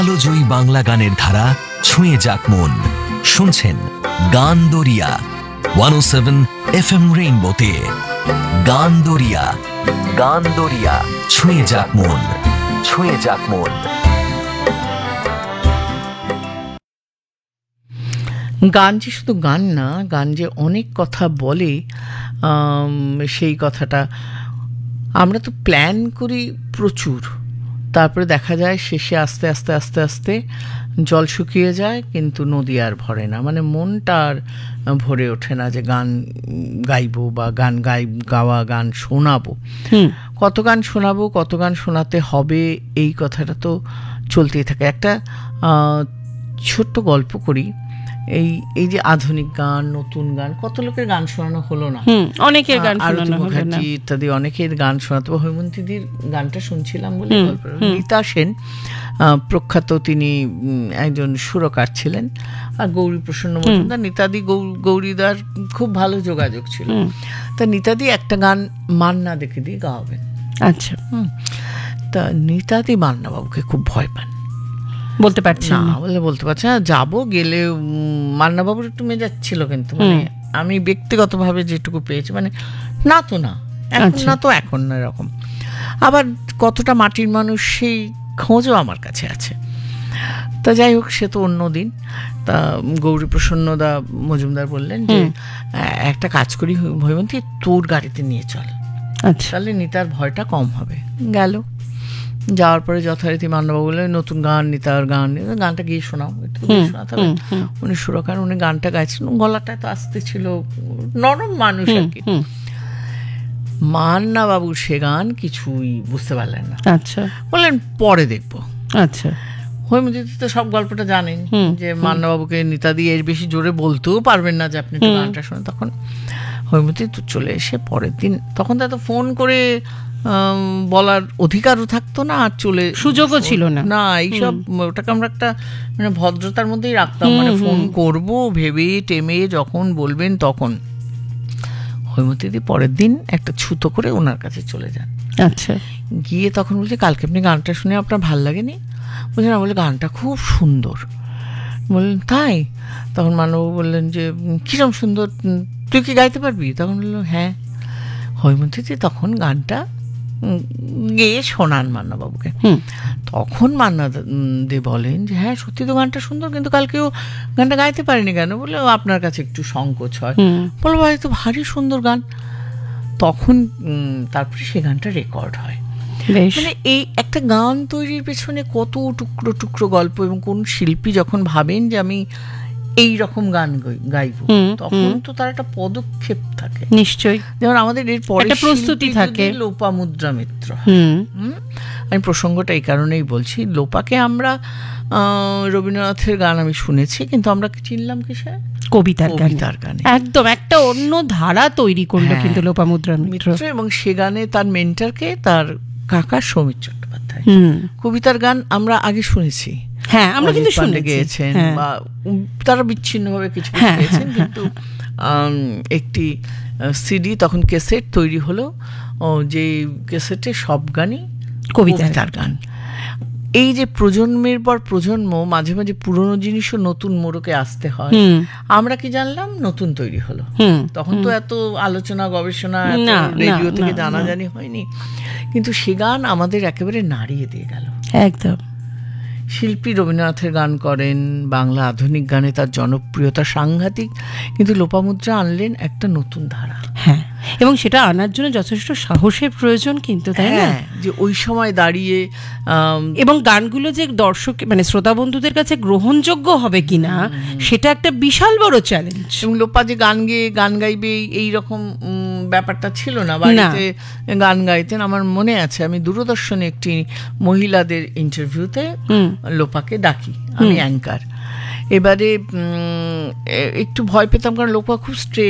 আলোজয়ী বাংলা গানের ধারা ছুঁয়ে যাক মন। শুনছেন গান দরিয়া 107 FM রেইনবোতে। গান দরিয়া, গান দরিয়া, ছুঁয়ে যাক মন, ছুঁয়ে যাক মন। গান যে শুধু গান না, গান যে অনেক কথা বলে, সেই কথাটা আমরা তো প্ল্যান করি প্রচুর, তারপরে দেখা যায় শেষে আস্তে আস্তে আস্তে আস্তে জল শুকিয়ে যায়, কিন্তু নদী আর ভরে না, মানে মনটা আর ভরে ওঠে না যে গান গাইবো বা গাওয়া গান শোনাবো। কত গান শোনাবো, কত গান শোনাতে হবে, এই কথাটা তো চলতেই থাকে। একটা ছোট্ট গল্প করি। এই যে আধুনিক গান, নতুন গান, কত লোকের গান শোনানো হলো না, অনেকের গান আরতি মুখার্জি ইত্যাদি অনেকের গান শোনাতে। হৈমন্তীদির গানটা শুনছিলাম বলে গল্প। রীতা সেন প্রখ্যাত, তিনি একজন সুরকার ছিলেন, আর গৌরী প্রসন্ন মজুমদার, নিতাদি গৌরীদার খুব ভালো যোগাযোগ ছিল। তা নিতাদি একটা গান মান্না দেখে দিয়ে গাওয়াবেন। আচ্ছা। তা নিতাদি মান্না বাবুকে খুব ভয় পান, বলতে পারছি না, বলতে পারছে না। যাবো, গেলে মান্নাবাবুর একটু মেজাজ ছিল, কিন্তু মানে আমি ব্যক্তিগতভাবে যেটুকু পেয়েছি, মানে না তো না, এখন না তো এখন না, এরকম। আবার কতটা মাটির মানুষ, সেই খোঁজও আমার কাছে আছে। তা যাই হোক, সে তো অন্য দিন। তা গৌরী প্রসন্নদা মজুমদার বললেন যে একটা কাজ করি হৈমন্তী, তোর গাড়িতে নিয়ে চল, তাহলে নিতার ভয়টা কম হবে। গেল, যাওয়ার পরে যথারীতি মান্নাবাবু বললেন নতুন গান, নিতার গান, গানটা গিয়ে শোনাও, একটু শোনাতে হবে। উনি সুরকার, উনি গানটা গাইছেন, গলাটা তো আসতে ছিল, নরম মানুষ আর কি। মান্নাবাবু সে গান কিছুই বুঝতে পারলেন না। আচ্ছা, বললেন পরে দেখবো। আচ্ছা। হৈমন্তী তো সব গল্পটা জানেন যে মান্নাবাবুকে নিতা দিয়ে এর বেশি জোরে বলতেও পারবেন না যে আপনি একটু গানটা শোনেন। তখন হৈমন্তী তো চলে এসে পরের দিন, তখন তো এত ফোন করে বলার অধিকারও থাকতো না, আর চলে সুযোগও ছিল না, না এইসব। ওটাকে আমরা একটা মানে ভদ্রতার মধ্যেই রাখতাম, মানে ফোন করবো ভেবে টেমে যখন বলবেন তখন। হৈমন্তীদি পরের দিন একটা ছুতো করে ওনার কাছে চলে যান। আচ্ছা। গিয়ে তখন বলছে, কালকে আপনি গানটা শুনে আপনার ভাল লাগেনি? বলছে না, বলে গানটা খুব সুন্দর। বললেন তাই? তখন মান্নাবাবু বললেন যে কিরম সুন্দর, তুই কি গাইতে পারবি? তখন বললো হ্যাঁ। হৈমন্তীদি তখন গানটা গেয়ে শোনান মান্নাবাবুকে। তখন মান্না দে বলেন যে হ্যাঁ সত্যি তো গানটা সুন্দর, কিন্তু কালকেও গানটা গাইতে পারিনি কেন? বলে আপনার কাছে একটু সংকোচ হয়। বলো ভাই, তো ভারী সুন্দর গান। তখন তারপরে সে গানটা রেকর্ড হয়। মানে এই একটা গান তৈরির পেছনে কত টুকরো টুকরো গল্প, এবং কোন শিল্পী যখন ভাবেন যে আমি এই রকম গান গাইবো, তখন তো তার একটা পদক্ষেপ থাকে নিশ্চয়ই। যেমন আমাদের এর পরে প্রস্তুতি থাকে। লোপামুদ্রা মিত্র, আমি প্রসঙ্গটা এই কারণেই বলছি, লোপাকে আমরা রবীন্দ্রনাথের গান আমি শুনেছি, কিন্তু আমরা চিনলাম কিসে? কবিতার গানে। একদম একটা অন্য ধারা তৈরি করলো কিন্তু লোপামুদ্রা মিত্র। এবং সে গানে তার মেন্টরকে তার কাকা সমীর চট্টোপাধ্যায়। কবিতার গান আমরা আগে শুনেছি, হ্যাঁ আমরা কিন্তু শুনে গিয়েছেন, বা তারা বিচ্ছিন্নভাবে কিছু গেয়েছেন, কিন্তু একটি সিডি তখন ক্যাসেট তৈরি হলো, যে ক্যাসেটে সব গানই কবিতার গান। এই যে প্রজন্মের পর প্রজন্ম, মাঝে মাঝে পুরনো জিনিসও নতুন মোড়কে আসতে হয়। আমরা কি জানলাম, নতুন তৈরি হলো। তখন তো এত আলোচনা গবেষণা রেডিও থেকে জানাজানি হয়নি, কিন্তু সে গান আমাদের একেবারে নাড়িয়ে দিয়ে গেল। একদম। শিল্পী রবীন্দ্রনাথের গান করেন, বাংলা আধুনিক গানে তার জনপ্রিয়তা সাংঘাতিক, কিন্তু লোপামুদ্রা আনলেন একটা নতুন ধারা। হ্যাঁ, এবং সেটা আনার জন্য যথেষ্ট সাহসের প্রয়োজন, কিন্তু তাই না? যে ওই সময় দাঁড়িয়ে, এবং গানগুলো যে দর্শক মানে শ্রোতা বন্ধুদের কাছে গ্রহণযোগ্য হবে কিনা, সেটা একটা বিশাল বড় চ্যালেঞ্জ। এবং লোপা যে গান গাইবে এই রকম ব্যাপারটা ছিল না, বাড়িতে গান গাইতেন। আমার মনে আছে, আমি দূরদর্শনে একটি মহিলাদের ইন্টারভিউতে লোপাকে ডাকি, আমি অ্যাঙ্কার। এবারে একটু ভয় পেতাম, কারণ লোপা খুব